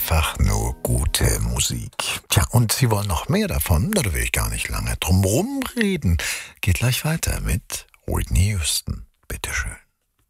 einfach nur gute Musik. Tja, und Sie wollen noch mehr davon? Na, da will ich gar nicht lange drum rumreden. Geht gleich weiter mit Whitney Houston. Bitteschön.